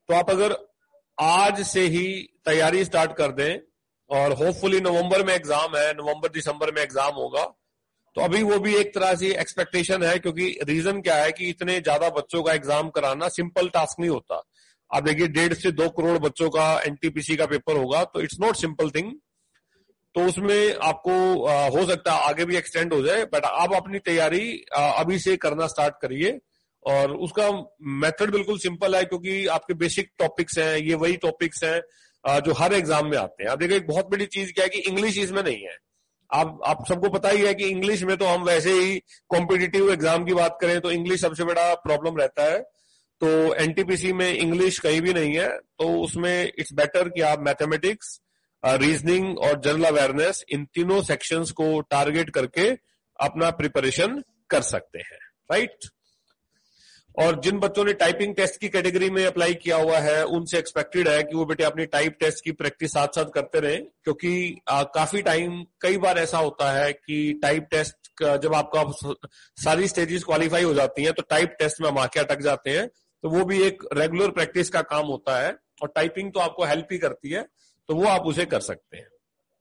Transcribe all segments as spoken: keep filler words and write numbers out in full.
तो आप अगर आज से ही तैयारी स्टार्ट कर दें, और होपफुली नवंबर में एग्जाम है, नवंबर दिसंबर में एग्जाम होगा, तो अभी वो भी एक तरह से एक्सपेक्टेशन है, क्योंकि रीजन क्या है कि इतने ज्यादा बच्चों का एग्जाम कराना सिंपल टास्क नहीं होता। आप देखिए डेढ़ से दो करोड़ बच्चों का एनटीपीसी का पेपर होगा, तो इट्स नॉट सिंपल थिंग। तो उसमें आपको आ, हो सकता है आगे भी एक्सटेंड हो जाए, बट आप अपनी तैयारी आ, अभी से करना स्टार्ट करिए। और उसका मेथड बिल्कुल सिंपल है, क्योंकि आपके बेसिक टॉपिक्स हैं, ये वही टॉपिक्स हैं आ, जो हर एग्जाम में आते हैं। आप देखिए एक बहुत बड़ी चीज क्या है कि इंग्लिश इसमें नहीं है। आप आप सबको पता ही है कि इंग्लिश में तो हम वैसे ही कॉम्पिटिटिव एग्जाम की बात करें तो इंग्लिश सबसे बड़ा प्रॉब्लम रहता है। तो एनटीपीसी में इंग्लिश कहीं भी नहीं है, तो उसमें इट्स बेटर कि आप मैथमेटिक्स, रीजनिंग और जनरल अवेयरनेस, इन तीनों सेक्शंस को टारगेट करके अपना प्रिपरेशन कर सकते हैं, राइट। और जिन बच्चों ने टाइपिंग टेस्ट की कैटेगरी में अप्लाई किया हुआ है, उनसे एक्सपेक्टेड है कि वो बेटे अपनी टाइप टेस्ट की प्रैक्टिस साथ साथ करते रहें, क्योंकि आ, काफी टाइम कई बार ऐसा होता है कि टाइप टेस्ट का जब आपका सारी स्टेजेस क्वालिफाई हो जाती हैं तो टाइप टेस्ट में हम आके अटक जाते हैं। तो वो भी एक रेगुलर प्रैक्टिस का काम होता है, और टाइपिंग तो आपको हेल्प ही करती है, तो वो आप उसे कर सकते हैं।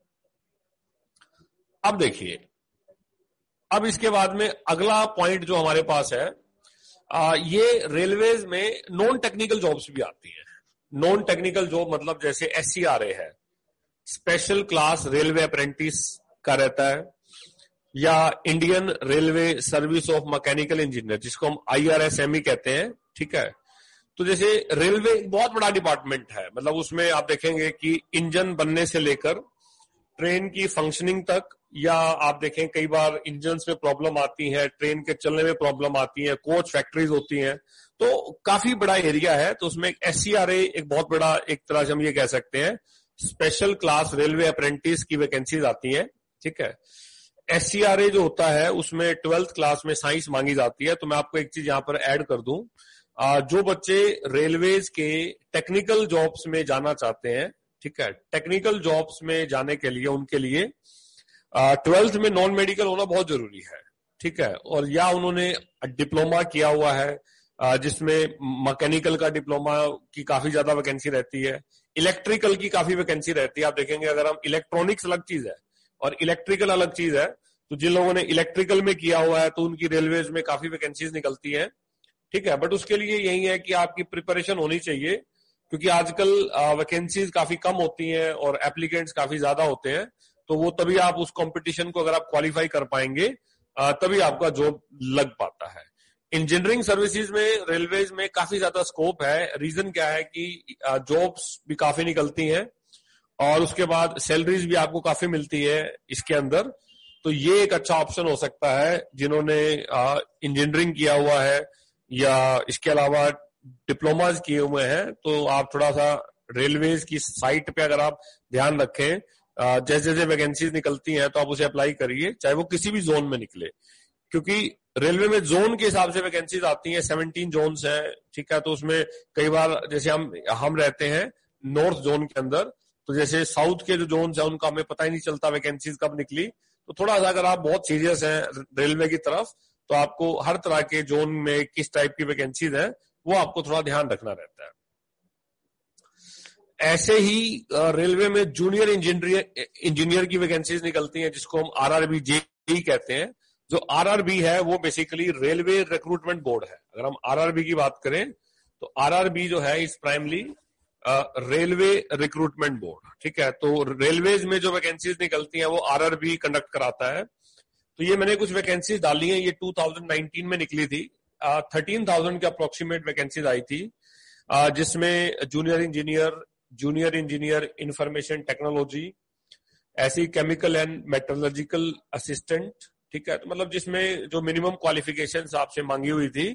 अब देखिए, अब इसके बाद में अगला पॉइंट जो हमारे पास है, आ, ये रेलवेज में नॉन टेक्निकल जॉब्स भी आती हैं। नॉन टेक्निकल जॉब मतलब जैसे एससीआरए है, स्पेशल क्लास रेलवे अप्रेंटिस का रहता है, या Indian railway service of mechanical engineer, जिसको हम आईआरएसएमई कहते हैं, ठीक है। तो जैसे रेलवे एक बहुत बड़ा डिपार्टमेंट है, मतलब उसमें आप देखेंगे कि इंजन बनने से लेकर ट्रेन की फंक्शनिंग तक, या आप देखें कई बार इंजन्स में प्रॉब्लम आती है, ट्रेन के चलने में प्रॉब्लम आती है, कोच फैक्ट्रीज होती हैं, तो काफी बड़ा एरिया है। तो उसमें एससीआरए एक बहुत बड़ा, एक तरह से हम ये कह सकते हैं, स्पेशल क्लास रेलवे अप्रेंटिस की वैकेंसीज आती है, ठीक है। एससीआरए जो होता है उसमें ट्वेल्थ क्लास में साइंस मांगी जाती है। तो मैं आपको एक चीज यहां पर ऐड कर दूं, जो बच्चे रेलवेज के टेक्निकल जॉब्स में जाना चाहते हैं, ठीक है, टेक्निकल जॉब्स में जाने के लिए उनके लिए ट्वेल्थ में नॉन मेडिकल होना बहुत जरूरी है, ठीक है। और या उन्होंने डिप्लोमा किया हुआ है, जिसमें मैकेनिकल का डिप्लोमा की काफी ज्यादा वैकेंसी रहती है, इलेक्ट्रिकल की काफी वैकेंसी रहती है। आप देखेंगे अगर हम इलेक्ट्रॉनिक्स अलग चीज है और इलेक्ट्रिकल अलग चीज है, तो जिन लोगों ने इलेक्ट्रिकल में किया हुआ है तो उनकी रेलवेज में काफी वैकेंसीज निकलती है, ठीक है। बट उसके लिए यही है कि आपकी प्रिपरेशन होनी चाहिए, क्योंकि आजकल वैकेंसीज काफी कम होती हैं और एप्लीकेंट्स काफी ज्यादा होते हैं। तो वो तभी आप उस कंपटीशन को अगर आप क्वालिफाई कर पाएंगे तभी आपका जॉब लग पाता है। इंजीनियरिंग सर्विसेज में रेलवेज में काफी ज्यादा स्कोप है। रीजन क्या है कि जॉब्स भी काफी निकलती हैं और उसके बाद सैलरीज भी आपको काफी मिलती है इसके अंदर। तो ये एक अच्छा ऑप्शन हो सकता है जिन्होंने इंजीनियरिंग किया हुआ है या इसके अलावा डिप्लोमाज किए हुए हैं। तो आप थोड़ा सा रेलवेज की साइट पे अगर आप ध्यान रखें, जैसे जैसे वैकेंसीज निकलती हैं तो आप उसे अप्लाई करिए, चाहे वो किसी भी जोन में निकले, क्योंकि रेलवे में जोन के हिसाब से वैकेंसीज आती हैं। सेवनटीन जोन्स हैं, ठीक है। तो उसमें कई बार जैसे हम हम रहते हैं नॉर्थ जोन के अंदर, तो जैसे साउथ के जो जोन्स हैं उनका हमें पता ही नहीं चलता वैकेंसीज कब निकली। तो थोड़ा सा अगर आप बहुत सीरियस हैं रेलवे की तरफ, तो आपको हर तरह के जोन में किस टाइप की वैकेंसीज है वो आपको थोड़ा ध्यान रखना रहता है। ऐसे ही रेलवे में जूनियर इंजीनियर इंजीनियर की वैकेंसीज निकलती हैं, जिसको हम आरआरबी जेई कहते हैं। जो आरआरबी है वो बेसिकली रेलवे रिक्रूटमेंट बोर्ड है। अगर हम आरआरबी की बात करें तो आरआरबी जो है इस प्राइमली रेलवे रिक्रूटमेंट बोर्ड, ठीक है। तो रेलवेज में जो वैकेंसीज निकलती हैं वो आरआरबी कंडक्ट कराता है। तो ये मैंने कुछ वैकेंसीज डाली हैं, ये टू थाउजेंड नाइनटीन में निकली थी। थर्टीन थाउजेंड के अप्रोक्सीमेट वैकेंसीज आई थी, uh, जिसमें junior engineer, junior engineer information technology, ऐसी केमिकल एंड मेटलर्जिकल असिस्टेंट, ठीक है। तो मतलब जिसमें जो मिनिमम क्वालिफिकेशंस आपसे मांगी हुई थी,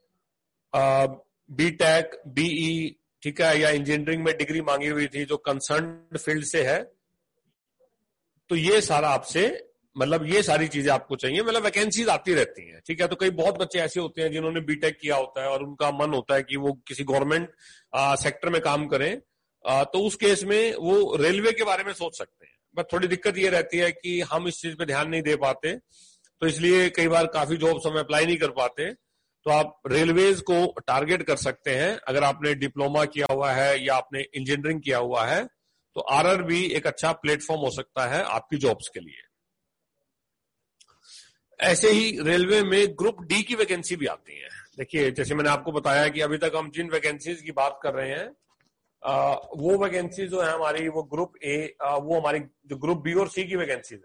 बी टेक, बीई, ठीक है, या इंजीनियरिंग में डिग्री मांगी हुई थी जो कंसर्न फील्ड से है। तो ये सारा आपसे, मतलब ये सारी चीजें आपको चाहिए। मतलब वैकेंसीज आती रहती हैं, ठीक है। तो कई बहुत बच्चे ऐसे होते हैं जिन्होंने बीटेक किया होता है और उनका मन होता है कि वो किसी गवर्नमेंट सेक्टर में काम करें, आ, तो उस केस में वो रेलवे के बारे में सोच सकते हैं। बट थोड़ी दिक्कत ये रहती है कि हम इस चीज पे ध्यान नहीं दे पाते, तो इसलिए कई बार काफी जॉब्स हम अप्लाई नहीं कर पाते। तो आप रेलवेज को टारगेट कर सकते हैं। अगर आपने डिप्लोमा किया हुआ है या आपने इंजीनियरिंग किया हुआ है तो आरआरबी एक अच्छा प्लेटफॉर्म हो सकता है आपकी जॉब्स के लिए। ऐसे ही रेलवे में ग्रुप डी की वैकेंसी भी आती है। देखिए, जैसे मैंने आपको बताया कि अभी तक हम जिन वैकेंसीज की बात कर रहे हैं आ, वो वैकेंसी जो है हमारी, वो ग्रुप ए, वो हमारी जो ग्रुप बी और सी की वैकेंसीज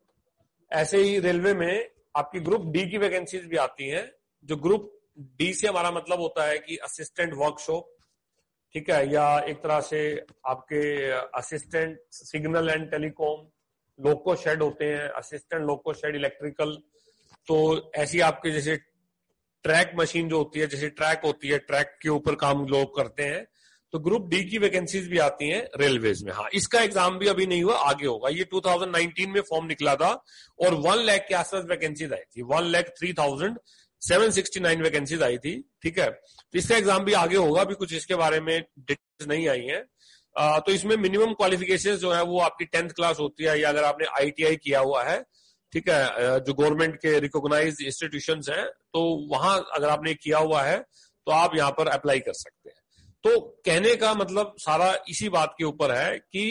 है। ऐसे ही रेलवे में आपकी ग्रुप डी की वैकेंसीज भी आती हैं। जो ग्रुप डी से हमारा मतलब होता है कि असिस्टेंट वर्कशॉप, ठीक है, या एक तरह से आपके assistant signal and telecom, loco shed होते हैं, असिस्टेंट लोको शेड इलेक्ट्रिकल। तो ऐसी आपके जैसे ट्रैक मशीन जो होती है, जैसे ट्रैक होती है, ट्रैक के ऊपर काम लोग करते हैं, तो ग्रुप डी की वैकेंसीज भी आती हैं रेलवेज में। हाँ, इसका एग्जाम भी अभी नहीं हुआ, आगे होगा। ये दो हज़ार उन्नीस में फॉर्म निकला था और वन लाख के आसपास वैकेंसीज आई थी, one lakh three thousand seven sixty nine vacancies आई थी, ठीक है। तो इसका एग्जाम भी आगे होगा, अभी कुछ इसके बारे में डिटेल्स नहीं आई है। आ, तो इसमें मिनिमम क्वालिफिकेशन जो है वो आपकी टेंथ क्लास होती है, या अगर आपने आईटीआई किया हुआ है, ठीक है, जो गवर्नमेंट के रिकॉग्नाइज्ड इंस्टीट्यूशंस हैं, तो वहां अगर आपने किया हुआ है तो आप यहाँ पर अप्लाई कर सकते हैं। तो कहने का मतलब सारा इसी बात के ऊपर है कि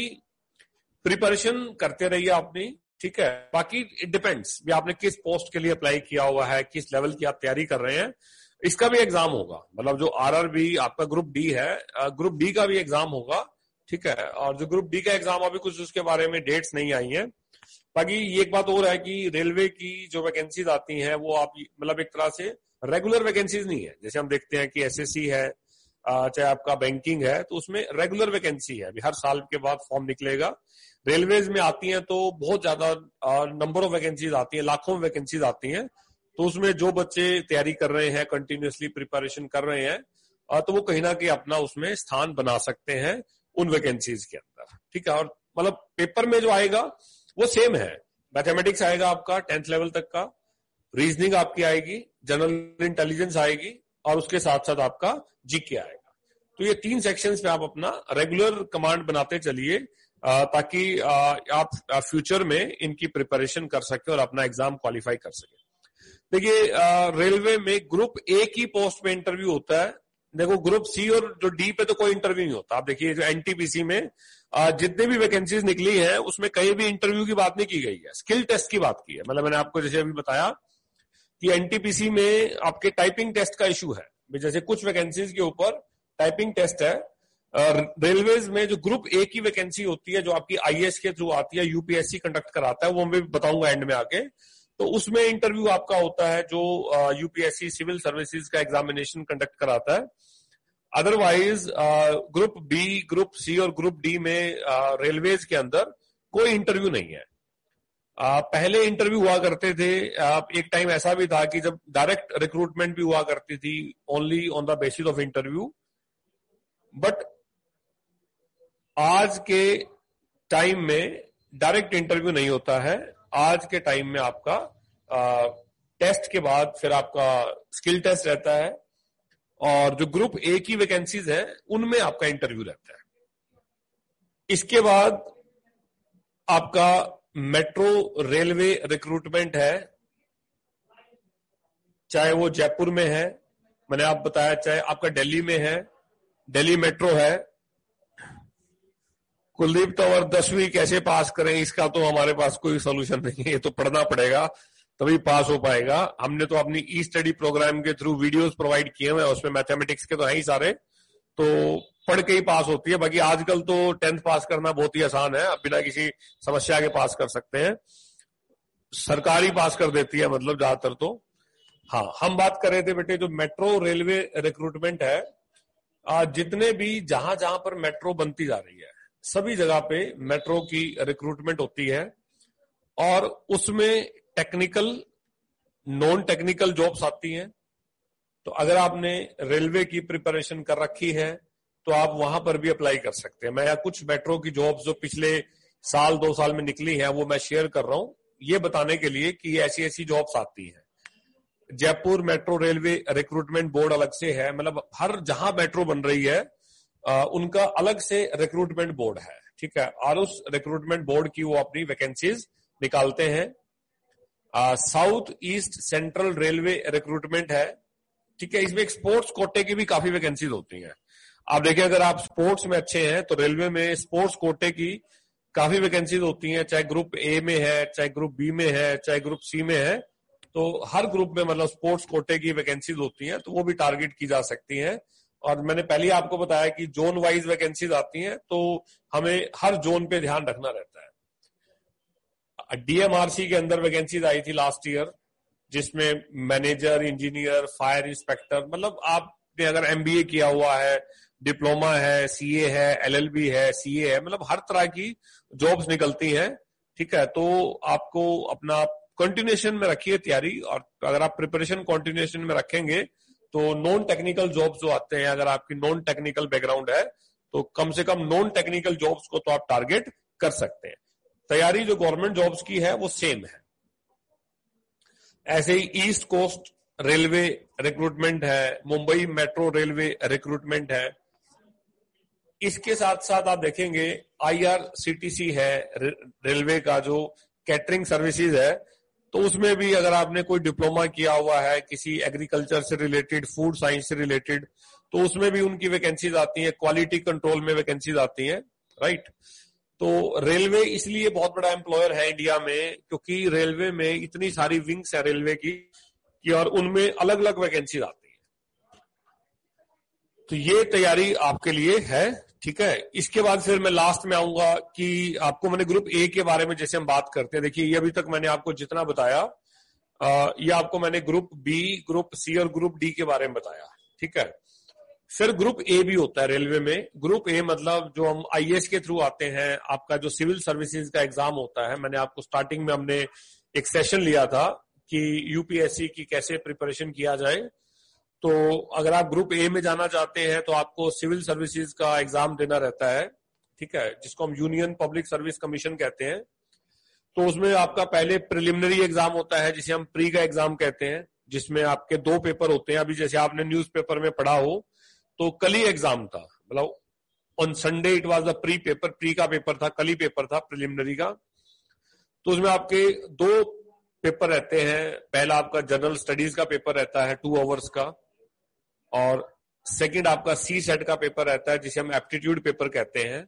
प्रिपरेशन करते रहिए अपनी, ठीक है। बाकी इट डिपेंड्स भी आपने किस पोस्ट के लिए अप्लाई किया हुआ है, किस लेवल की आप तैयारी कर रहे हैं। इसका भी एग्जाम होगा, मतलब जो आरआरबी आपका ग्रुप डी है, ग्रुप डी का भी एग्जाम होगा, ठीक है। और जो ग्रुप डी का एग्जाम, अभी कुछ उसके बारे में डेट्स नहीं आई हैं। बाकी ये एक बात और है कि रेलवे की जो वैकेंसीज आती हैं वो आप मतलब एक तरह से रेगुलर वैकेंसीज नहीं है। जैसे हम देखते हैं कि एसएससी है, चाहे आपका बैंकिंग है, तो उसमें रेगुलर वैकेंसी है, अभी हर साल के बाद फॉर्म निकलेगा। रेलवेज में आती हैं तो बहुत ज्यादा नंबर ऑफ वैकेंसीज आती है, लाखों वैकेंसीज आती हैं। तो उसमें जो बच्चे तैयारी कर रहे हैं, कंटिन्यूअसली प्रिपरेशन कर रहे हैं, तो वो कहीं ना कहीं अपना उसमें स्थान बना सकते हैं उन वैकेंसीज के अंदर, ठीक है। और मतलब पेपर में जो आएगा वो सेम है, मैथमेटिक्स आएगा आपका टेंथ लेवल तक का, रीजनिंग आपकी आएगी, जनरल इंटेलिजेंस आएगी, और उसके साथ साथ आपका जीके आएगा। तो ये तीन सेक्शंस पे आप अपना रेगुलर कमांड बनाते चलिए, ताकि आप फ्यूचर में इनकी प्रिपरेशन कर सके और अपना एग्जाम क्वालिफाई कर सके। देखिए, रेलवे में ग्रुप ए की पोस्ट पे इंटरव्यू होता है। देखो, ग्रुप सी और जो डी पे तो कोई इंटरव्यू नहीं होता। आप देखिए, जो एनटीपीसी में जितने भी वैकेंसीज निकली है उसमें कहीं भी इंटरव्यू की बात नहीं की गई है, स्किल टेस्ट की बात की है। मतलब मैंने आपको जैसे अभी बताया कि एनटीपीसी में आपके टाइपिंग टेस्ट का इशू है, जैसे कुछ वैकेंसीज के ऊपर टाइपिंग टेस्ट है। रेलवेज में जो ग्रुप ए की वैकेंसी होती है, जो आपकी आईएएस के थ्रू आती है, यूपीएससी कंडक्ट कराता है, वो मैं बताऊंगा एंड में आके। तो उसमें इंटरव्यू आपका होता है जो यूपीएससी सिविल सर्विसेज का एग्जामिनेशन कंडक्ट कराता है। Otherwise group B, group C और ग्रुप डी में रेलवेज के अंदर कोई इंटरव्यू नहीं है। आ, पहले इंटरव्यू हुआ करते थे, आ, एक टाइम ऐसा भी था कि जब डायरेक्ट रिक्रूटमेंट भी हुआ करती थी, only on the basis of interview. But आज के टाइम में डायरेक्ट इंटरव्यू नहीं होता है। आज के टाइम में आपका आ, टेस्ट के बाद फिर आपका स्किल टेस्ट रहता है, और जो ग्रुप ए की वैकेंसीज है उनमें आपका इंटरव्यू रहता है। इसके बाद आपका मेट्रो रेलवे रिक्रूटमेंट है, चाहे वो जयपुर में है, मैंने आप बताया, चाहे आपका दिल्ली में है, दिल्ली मेट्रो है। कुलदीप तंवर दसवीं कैसे पास करें, इसका तो हमारे पास कोई सोल्यूशन नहीं है, ये तो पढ़ना पड़ेगा तभी पास हो पाएगा। हमने तो अपनी ई स्टडी प्रोग्राम के थ्रू वीडियोस प्रोवाइड किए हुए हैं, उसमें मैथमेटिक्स के तो है ही सारे, तो पढ़ के ही पास होती है। बाकी आजकल तो टेंथ पास करना बहुत ही आसान है, आप बिना किसी समस्या के पास कर सकते हैं, सरकारी पास कर देती है मतलब ज्यादातर तो। हाँ, हम बात कर रहे थे बेटे जो मेट्रो रेलवे रिक्रूटमेंट है, जितने भी जहां जहां पर मेट्रो बनती जा रही है सभी जगह पे मेट्रो की रिक्रूटमेंट होती है, और उसमें टेक्निकल नॉन टेक्निकल जॉब्स आती हैं। तो अगर आपने रेलवे की प्रिपरेशन कर रखी है तो आप वहां पर भी अप्लाई कर सकते हैं। मैं कुछ मेट्रो की जॉब्स जो पिछले साल दो साल में निकली है वो मैं शेयर कर रहा हूं, ये बताने के लिए कि ऐसी ऐसी जॉब्स आती हैं। Jaipur metro railway recruitment board अलग से है, मतलब हर जहां मेट्रो बन रही है आ, उनका अलग से रिक्रूटमेंट बोर्ड है, ठीक है। और उस रिक्रूटमेंट बोर्ड की वो अपनी वैकेंसीज निकालते हैं। South east central railway recruitment है, ठीक है। इसमें स्पोर्ट्स कोटे की भी काफी वैकेंसीज होती हैं। आप देखिए, अगर आप स्पोर्ट्स में अच्छे हैं तो रेलवे में स्पोर्ट्स कोटे की काफी वैकेंसीज होती हैं, चाहे ग्रुप ए में है, चाहे ग्रुप बी में है, चाहे ग्रुप सी में है। तो हर ग्रुप में मतलब स्पोर्ट्स कोटे की वैकेंसीज होती हैं, तो वो भी टारगेट की जा सकती हैं। और मैंने पहले ही आपको बताया कि जोन वाइज वैकेंसीज आती हैं, तो हमें हर जोन पे ध्यान रखना रहता है। डीएमआरसी के अंदर वैकेंसीज आई थी लास्ट ईयर, जिसमें मैनेजर, इंजीनियर, फायर इंस्पेक्टर, मतलब आपने अगर एमबीए किया हुआ है, डिप्लोमा है, सीए है, एलएलबी है, सीए है, मतलब हर तरह की जॉब्स निकलती हैं। ठीक है, तो आपको अपना कंटिन्यूएशन में रखिए तैयारी, और अगर आप प्रिपरेशन कंटिन्यूएशन में रखेंगे तो नॉन टेक्निकल जॉब्स जो आते हैं, अगर आपकी नॉन टेक्निकल बैकग्राउंड है तो कम से कम नॉन टेक्निकल जॉब्स को तो आप टारगेट कर सकते हैं। तैयारी जो गवर्नमेंट जॉब्स की है वो सेम है। ऐसे ही ईस्ट कोस्ट रेलवे रिक्रूटमेंट है, मुंबई मेट्रो रेलवे रिक्रूटमेंट है। इसके साथ साथ आप देखेंगे आईआरसीटीसी है, रे, रेलवे का जो कैटरिंग सर्विसेज है, तो उसमें भी अगर आपने कोई डिप्लोमा किया हुआ है किसी एग्रीकल्चर से रिलेटेड, फूड साइंस से रिलेटेड, तो उसमें भी उनकी वैकेंसीज आती हैं। क्वालिटी कंट्रोल में वैकेंसीज आती हैं, राइट। तो रेलवे इसलिए बहुत बड़ा एम्प्लॉयर है इंडिया में, क्योंकि रेलवे में इतनी सारी विंग्स है रेलवे की कि और उनमें अलग अलग वैकेंसीज आती है। तो ये तैयारी आपके लिए है, ठीक है। इसके बाद फिर मैं लास्ट में आऊंगा कि आपको मैंने ग्रुप ए के बारे में जैसे हम बात करते हैं, देखिए ये अभी तक मैंने आपको जितना बताया, ये आपको मैंने ग्रुप बी, ग्रुप सी और ग्रुप डी के बारे में बताया, ठीक है। फिर ग्रुप ए भी होता है रेलवे में। ग्रुप ए मतलब जो हम आईएएस के थ्रू आते हैं, आपका जो सिविल सर्विसेज का एग्जाम होता है। मैंने आपको स्टार्टिंग में हमने एक सेशन लिया था कि यूपीएससी की कैसे प्रिपरेशन किया जाए। तो अगर आप ग्रुप ए में जाना चाहते हैं तो आपको सिविल सर्विसेज का एग्जाम देना रहता है, ठीक है, जिसको हम यूनियन पब्लिक सर्विस कमीशन कहते हैं। तो उसमें आपका पहले प्रिलिमिनरी एग्जाम होता है, जिसे हम प्री का एग्जाम कहते हैं, जिसमें आपके दो पेपर होते हैं। अभी जैसे आपने न्यूज़पेपर में पढ़ा हो तो कल ही एग्जाम था, मतलब on Sunday it was the pre paper, pre का पेपर था, कल ही पेपर था प्रिलिमिनरी का। तो उसमें आपके दो पेपर रहते हैं। पहला आपका जनरल स्टडीज का पेपर रहता है टू आवर्स का, और सेकंड आपका सी सेट का पेपर रहता है, जिसे हम एप्टीट्यूड पेपर कहते हैं।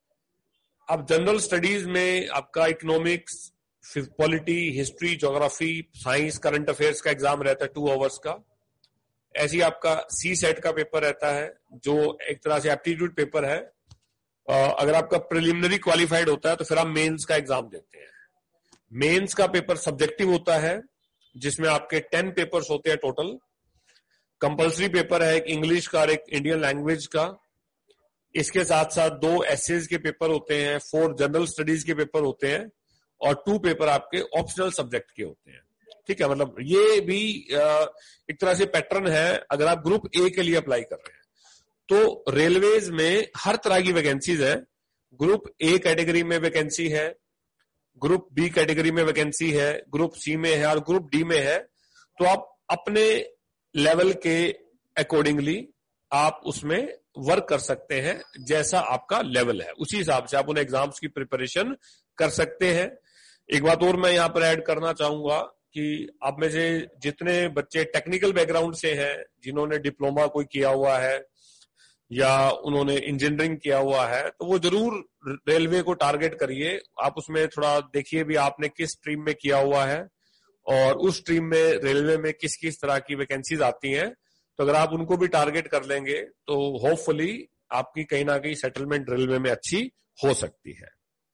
अब जनरल स्टडीज में आपका economics, polity, history, geography, science, current affairs का एग्जाम रहता है टू आवर्स का। ऐसे ही आपका सी सेट का पेपर रहता है, जो एक तरह से एप्टीट्यूड पेपर है। अगर आपका प्रिलिमिनरी क्वालिफाइड होता है तो फिर आप मेंस का एग्जाम देते हैं। मेंस का पेपर सब्जेक्टिव होता है, जिसमें आपके टेन पेपर्स होते हैं टोटल। कंपल्सरी पेपर है एक इंग्लिश का और एक इंडियन लैंग्वेज का। इसके साथ साथ दो एसेज के पेपर होते हैं, फोर जनरल स्टडीज के पेपर होते हैं, और टू पेपर आपके ऑप्शनल सब्जेक्ट के होते हैं, ठीक है। मतलब ये भी एक तरह से पैटर्न है अगर आप ग्रुप ए के लिए अप्लाई कर रहे हैं। तो रेलवेज में हर तरह की वैकेंसीज है। ग्रुप ए कैटेगरी में वैकेंसी है, ग्रुप बी कैटेगरी में वैकेंसी है, ग्रुप सी में है और ग्रुप डी में है। तो आप अपने लेवल के अकॉर्डिंगली आप उसमें वर्क कर सकते हैं, जैसा आपका लेवल है उसी हिसाब से आप उन एग्जाम्स की प्रिपरेशन कर सकते हैं। एक बात और मैं यहाँ पर ऐड करना चाहूंगा कि आप में से जितने बच्चे टेक्निकल बैकग्राउंड से हैं, जिन्होंने डिप्लोमा कोई किया हुआ है या उन्होंने इंजीनियरिंग किया हुआ है, तो वो जरूर रेलवे को टारगेट करिए। आप उसमें थोड़ा देखिए भी आपने किस स्ट्रीम में किया हुआ है और उस स्ट्रीम में रेलवे में किस किस तरह की वैकेंसीज आती हैं। तो अगर आप उनको भी टारगेट कर लेंगे तो होपफुली आपकी कहीं ना कहीं सेटलमेंट रेलवे में अच्छी हो सकती है।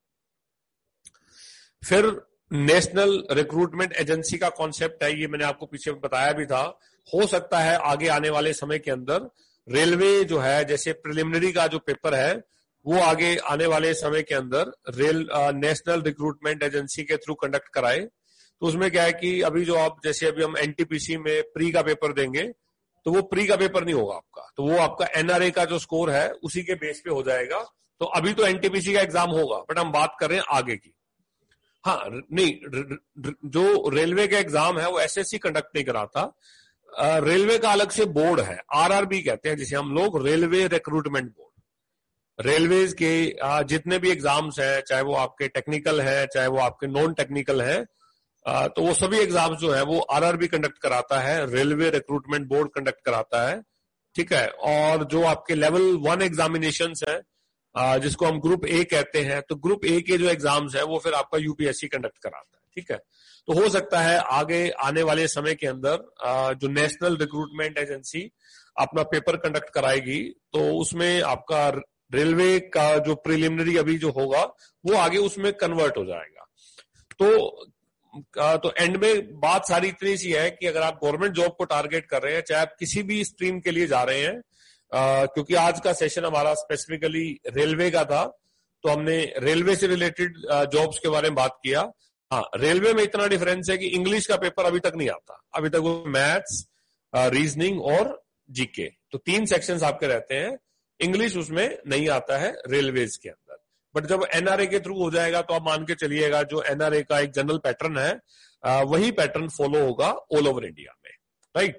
फिर नेशनल रिक्रूटमेंट एजेंसी का कॉन्सेप्ट है, ये मैंने आपको पीछे बताया भी था। हो सकता है आगे आने वाले समय के अंदर रेलवे जो है, जैसे प्रिलिमिनरी का जो पेपर है वो आगे आने वाले समय के अंदर रेल नेशनल रिक्रूटमेंट एजेंसी के थ्रू कंडक्ट कराए। तो उसमें क्या है कि अभी जो आप जैसे अभी हम एनटीपीसी में प्री का पेपर देंगे, तो वो प्री का पेपर नहीं होगा आपका, तो वो आपका एनआरए का जो स्कोर है उसी के बेस पे हो जाएगा। तो अभी तो एनटीपीसी का एग्जाम होगा, बट हम बात कर रहे हैं आगे की। हाँ, नहीं, जो रेलवे का एग्जाम है वो एसएससी कंडक्ट नहीं कराता, रेलवे का अलग से बोर्ड है, आरआरबी कहते हैं जिसे हम लोग, रेलवे रिक्रूटमेंट बोर्ड। रेलवेज के जितने भी एग्जाम्स हैं, चाहे वो आपके टेक्निकल हैं चाहे वो आपके नॉन टेक्निकल हैं, आ, तो वो सभी एग्जाम्स जो है वो आरआरबी कंडक्ट कराता है, रेलवे रिक्रूटमेंट बोर्ड कंडक्ट कराता है, ठीक है। और जो आपके लेवल वन एग्जामिनेशंस है जिसको हम ग्रुप ए कहते हैं, तो ग्रुप ए के जो एग्जाम्स है वो फिर आपका यूपीएससी कंडक्ट कराता है, ठीक है। तो हो सकता है आगे आने वाले समय के अंदर जो नेशनल रिक्रूटमेंट एजेंसी अपना पेपर कंडक्ट कराएगी तो उसमें आपका रेलवे का जो प्रिलिमिनरी अभी जो होगा वो आगे उसमें कन्वर्ट हो जाएगा। तो तो एंड में बात सारी इतनी सी है कि अगर आप गवर्नमेंट जॉब को टारगेट कर रहे हैं, चाहे आप किसी भी स्ट्रीम के लिए जा रहे हैं, आ, क्योंकि आज का सेशन हमारा स्पेसिफिकली रेलवे का था, तो हमने रेलवे से रिलेटेड जॉब्स के बारे में बात किया। हाँ, रेलवे में इतना डिफरेंस है कि इंग्लिश का पेपर अभी तक नहीं आता, अभी तक वो मैथ्स, रीजनिंग और जीके, तो तीन सेक्शंस आपके रहते हैं, इंग्लिश उसमें नहीं आता है रेलवेज के अंदर। बट जब एनआरए के थ्रू हो जाएगा तो आप मान के चलिएगा जो एनआरए का एक जनरल पैटर्न है आ, वही पैटर्न फॉलो होगा ऑल ओवर इंडिया में, राइट।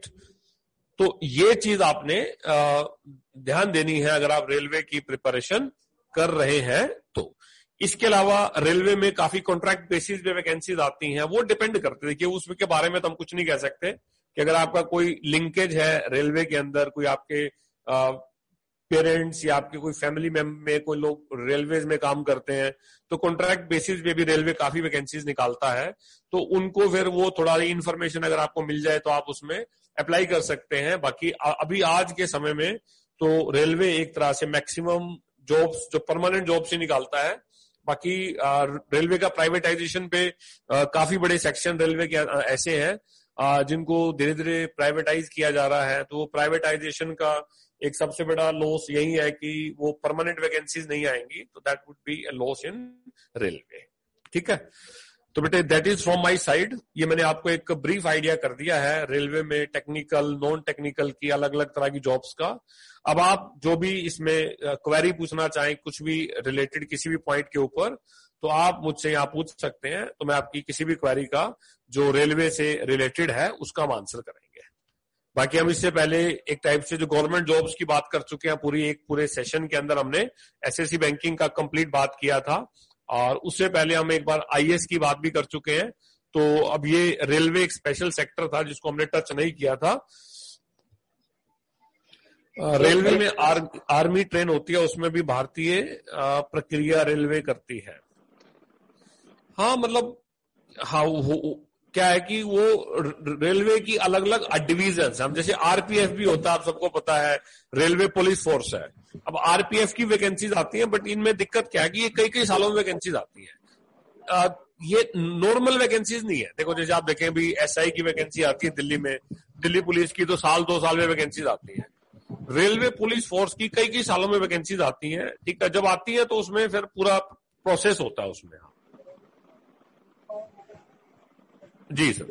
तो ये चीज आपने आ, ध्यान देनी है अगर आप रेलवे की प्रिपरेशन कर रहे हैं तो। इसके अलावा रेलवे में काफी कॉन्ट्रैक्ट बेसिस पे वैकेंसीज आती हैं, वो डिपेंड करते हैं कि उसके बारे में तो हम कुछ नहीं कह सकते कि अगर आपका कोई लिंकेज है रेलवे के अंदर, कोई आपके आ, पेरेंट्स या आपके कोई फैमिली में कोई लोग रेलवे में काम करते हैं तो कॉन्ट्रैक्ट बेसिस पे भी रेलवे काफी वैकेंसीज निकालता है, तो उनको फिर वो थोड़ा इन्फॉर्मेशन अगर आपको मिल जाए तो आप उसमें अप्लाई कर सकते हैं। बाकी अभी आज के समय में तो रेलवे एक तरह से मैक्सिमम जॉब्स जो परमानेंट जॉब्स ही निकालता है। बाकी रेलवे का प्राइवेटाइजेशन पे आ, काफी बड़े सेक्शन रेलवे के ऐसे हैं जिनको धीरे धीरे प्राइवेटाइज किया जा रहा है, तो प्राइवेटाइजेशन का एक सबसे बड़ा लॉस यही है कि वो परमानेंट वैकेंसीज नहीं आएंगी, तो that would be a loss in railway, ठीक है। तो बेटे that is from my side, ये मैंने आपको एक ब्रीफ आइडिया कर दिया है रेलवे में टेक्निकल नॉन टेक्निकल की अलग अलग तरह की जॉब्स का। अब आप जो भी इसमें क्वेरी पूछना चाहें कुछ भी रिलेटेड किसी भी पॉइंट के ऊपर, तो आप मुझसे यहाँ पूछ सकते हैं, तो मैं आपकी किसी भी क्वेरी का जो रेलवे से रिलेटेड है उसका हम आंसर करेंगे। बाकी हम इससे पहले एक टाइप से जो गवर्नमेंट जॉब्स की बात कर चुके हैं, पूरी एक पूरे सेशन के अंदर हमने एसएससी बैंकिंग का कंप्लीट बात किया था, और उससे पहले हम एक बार आईएएस की बात भी कर चुके हैं। तो अब ये रेलवे एक स्पेशल सेक्टर था जिसको हमने टच नहीं किया था। रेलवे में आर, आर्मी ट्रेन होती है, उसमें भी भारतीय प्रक्रिया रेलवे करती है। हाँ मतलब हाँ वो, क्या है कि वो रेलवे की अलग अलग डिवीजन, हम जैसे आरपीएफ भी होता है, आप सबको पता है, रेलवे पुलिस फोर्स है। अब आरपीएफ की वैकेंसीज आती हैं, बट इनमें दिक्कत क्या है कि ये कई कई सालों में वैकेंसीज आती है, ये नॉर्मल वैकेंसीज नहीं है। देखो जैसे आप देखें भी एसआई की वैकेंसी आती है दिल्ली में, दिल्ली पुलिस की तो साल दो साल में वैकेंसीज आती है। रेलवे पुलिस फोर्स की कई कई सालों में वैकेंसीज आती है, ठीक है। जब आती है तो उसमें फिर पूरा प्रोसेस होता है उसमें। जी सर।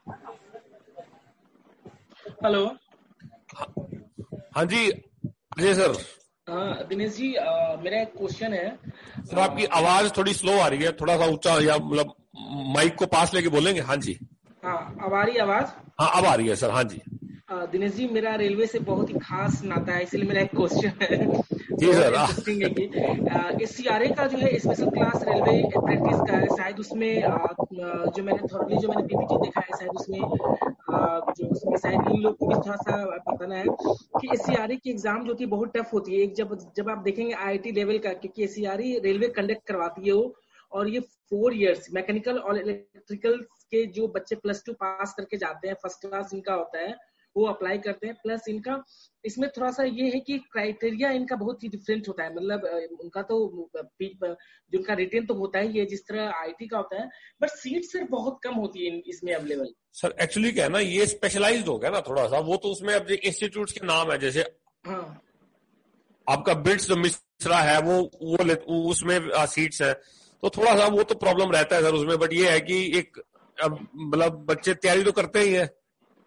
हेलो। हाँ जी जी सर। दिनेश जी, आ, मेरा एक क्वेश्चन है सर। आपकी आवाज थोड़ी स्लो आ रही है, थोड़ा सा ऊंचा या मतलब माइक को पास लेके बोलेंगे। हाँ जी। हाँ, अब आ रही है आवाज? हाँ अब आ रही है सर। हाँ जी। दिनेश जी, मेरा रेलवे से बहुत ही खास नाता है, इसलिए मेरा एक क्वेश्चन है। जी सर। इंटरेस्टिंग है कि एस सी आर ए का जो है स्पेशल क्लास रेलवे अप्रेंटिस का है, शायद उसमें आ, जो मैंने थोड़ी जो मैंने पीपीटी देखा है, शायद उसमें आ, जो उसमें शायद इन लोग को भी थोड़ा सा बताना है कि एस सी आर ए की एग्जाम जो होती है बहुत टफ होती है। एक जब जब आप देखेंगे आई आई टी लेवल का, क्योंकि S C R A railway conduct करवाती है वो, और ये फोर इयर्स मैकेनिकल और इलेक्ट्रिकल के जो बच्चे प्लस टू पास करके जाते हैं, फर्स्ट क्लास इनका होता है, वो अप्लाई करते हैं। प्लस इनका इसमें थोड़ा सा ये है कि क्राइटेरिया इनका बहुत ही डिफरेंट होता है, मतलब उनका तो जो उनका रिटेन तो होता ही है जिस तरह आईटी का होता है, बट सीट सर बहुत कम होती है इसमें अवेलेबल। सर एक्चुअली क्या है ना, ये स्पेशलाइज्ड हो गया ना थोड़ा सा, वो तो उसमें अब इंस्टीट्यूट के नाम है, जैसे हाँ आपका बिट्स जो मिश्रा है वो वो उसमें सीट्स है, तो थोड़ा सा वो तो प्रॉब्लम रहता है सर उसमें। बट ये है कि एक मतलब बच्चे तैयारी तो करते ही है।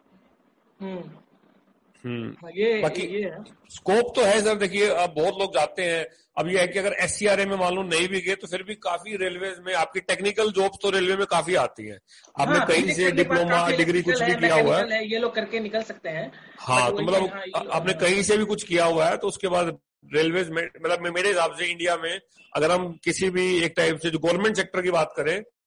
हम्म ये बाकी ये है स्कोप तो है सर। देखिए अब बहुत लोग जाते हैं, अब ये है कि अगर एस सी आर ए में मान लो नहीं भी गए तो फिर भी काफी रेलवे में आपकी टेक्निकल जॉब्स तो रेलवे में काफी आती है। आपने हाँ, कहीं से डिप्लोमा डिग्री कुछ भी किया हुआ है, ये लोग करके निकल सकते हैं। हाँ तो मतलब हाँ, आपने कहीं से भी कुछ किया हुआ है तो उसके बाद रेलवे में मतलब मेरे हिसाब से इंडिया में अगर हम किसी भी एक टाइप से जो गवर्नमेंट सेक्टर की बात करें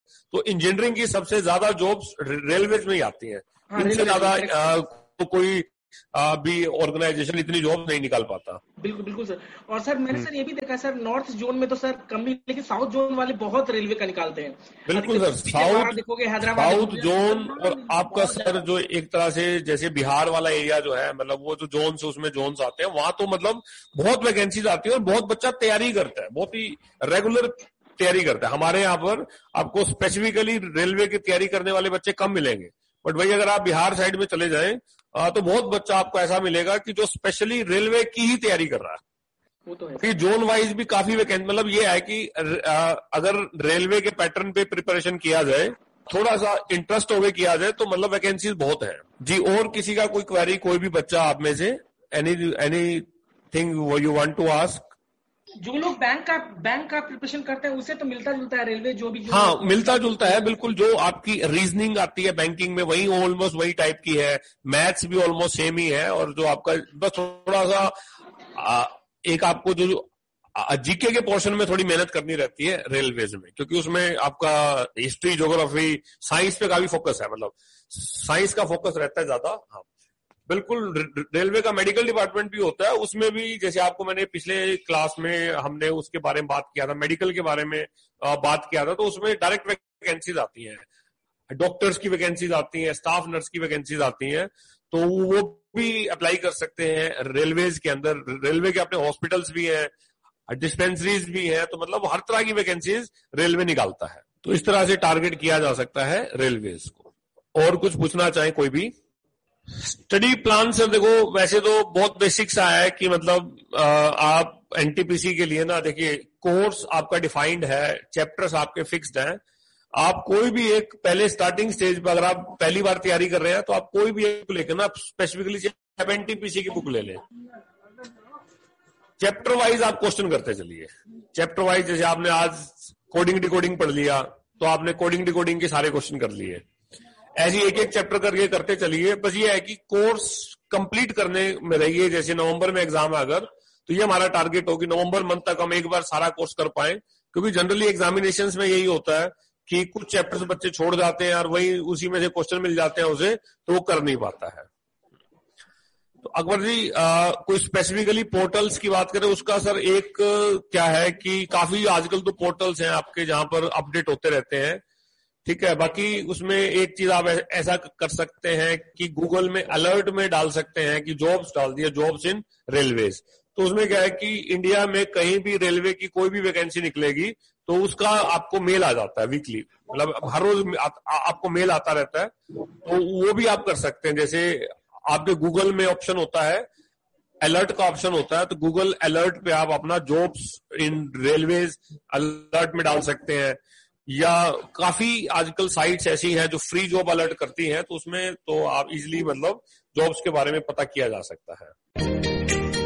तो इंजीनियरिंग की सबसे ज्यादा जॉब्स रेलवेज में ही आती हैं। हाँ, इनसे रेलवे ज्यादा में, तो कोई आ, भी ऑर्गेनाइजेशन इतनी जॉब नहीं निकाल पाता। बिल्कुल बिल्कुल सर। और सर मैंने सर ये भी देखा सर, नॉर्थ जोन में तो सर कम ही, लेकिन साउथ जोन वाले बहुत रेलवे का निकालते हैं। बिल्कुल सर, साउथ देखोगे हैदराबाद, साउथ जोन और आपका सर जो एक तरह से जैसे बिहार वाला एरिया जो है, मतलब वो जो जोन्स उसमें जोन्स आते हैं, वहां तो मतलब बहुत वैकेंसीज आती है और बहुत बच्चा तैयारी करता है, बहुत ही रेगुलर तैयारी करता है। हमारे यहाँ पर आपको स्पेसिफिकली रेलवे की तैयारी करने वाले बच्चे कम मिलेंगे, बट वही अगर आप बिहार साइड में चले जाएं तो बहुत बच्चा आपको ऐसा मिलेगा कि जो स्पेशली रेलवे की ही तैयारी कर रहा है। वो तो है। कि जोन वाइज भी काफी वैकेंसी, मतलब ये है कि अगर रेलवे के पैटर्न पे प्रिपरेशन किया जाए, थोड़ा सा इंटरेस्ट होके किया जाए, तो मतलब वैकेंसीज बहुत है जी। और किसी का कोई क्वेरी, कोई भी बच्चा आप में से, any any thing you want to ask? जो लोग बैंक का बैंक का प्रिपरेशन करते हैं उसे तो मिलता जुलता है रेलवे, जो भी जो हाँ मिलता जुलता है बिल्कुल। जो आपकी रीजनिंग आती है बैंकिंग में, वही ऑलमोस्ट वही टाइप की है, मैथ्स भी ऑलमोस्ट सेम ही है, और जो आपका बस थोड़ा सा आ, एक आपको जो जीके के पोर्शन में थोड़ी मेहनत करनी रहती है रेलवेज में, क्योंकि उसमें आपका हिस्ट्री, ज्योग्राफी, साइंस पे काफी फोकस है, मतलब साइंस का फोकस रहता है ज्यादा। हाँ बिल्कुल। रेलवे का मेडिकल डिपार्टमेंट भी होता है, उसमें भी जैसे आपको मैंने पिछले क्लास में हमने उसके बारे में बात किया था, मेडिकल के बारे में बात किया था, तो उसमें डायरेक्ट वैकेंसीज आती हैं, डॉक्टर्स की वैकेंसीज आती हैं, स्टाफ नर्स की वैकेंसीज आती हैं, तो वो भी अप्लाई कर सकते हैं रेलवेज के अंदर। रेलवे के अपने हॉस्पिटल्स भी हैं, डिस्पेंसरीज भी हैं, तो मतलब हर तरह की वैकेंसीज रेलवे निकालता है। तो इस तरह से टारगेट किया जा सकता है रेलवेज को। और कुछ पूछना चाहे कोई भी? स्टडी प्लान सर देखो, वैसे तो बहुत बेसिक सा है कि मतलब आप एनटीपीसी के लिए ना, देखिए कोर्स आपका डिफाइंड है, चैप्टर्स आपके फिक्स्ड हैं। आप कोई भी एक पहले स्टार्टिंग स्टेज पर, अगर आप पहली बार तैयारी कर रहे हैं, तो आप कोई भी एक लेकर ना, स्पेसिफिकली एनटीपीसी की बुक ले लें। चैप्टर वाइज आप क्वेश्चन करते चलिए, चैप्टर वाइज। जैसे आपने आज कोडिंग डिकोडिंग पढ़ लिया, तो आपने कोडिंग डिकोडिंग के सारे क्वेश्चन कर लिए, ऐसे एक एक चैप्टर करके करते चलिए। बस ये है कि कोर्स कंप्लीट करने में रहिए। जैसे नवंबर में एग्जाम है अगर, तो ये हमारा टारगेट होगी नवंबर मंथ तक हम एक बार सारा कोर्स कर पाए, क्योंकि जनरली एग्जामिनेशंस में यही होता है कि कुछ चैप्टर्स बच्चे छोड़ जाते हैं और वही उसी में से क्वेश्चन मिल जाते हैं उसे, तो वो कर नहीं पाता है। तो अकबर जी आ, कोई स्पेसिफिकली पोर्टल्स की बात करें, उसका सर एक क्या है कि काफी आजकल तो पोर्टल्स हैं आपके जहां पर अपडेट होते रहते हैं, ठीक है। बाकी उसमें एक चीज आप ऐसा कर सकते हैं कि गूगल में अलर्ट में डाल सकते हैं कि जॉब्स डाल दिए, जॉब्स इन रेलवेज। तो उसमें क्या है कि इंडिया में कहीं भी रेलवे की कोई भी वैकेंसी निकलेगी, तो उसका आपको मेल आ जाता है वीकली, मतलब हर रोज आ, आ, आपको मेल आता रहता है। तो वो भी आप कर सकते हैं। जैसे आपके गूगल में ऑप्शन होता है, अलर्ट का ऑप्शन होता है, तो गूगल अलर्ट पे आप अपना जॉब्स इन रेलवेज अलर्ट में डाल सकते हैं। या काफी आजकल साइट्स ऐसी हैं जो फ्री जॉब अलर्ट करती हैं, तो उसमें तो आप इजीली मतलब जॉब्स के बारे में पता किया जा सकता है।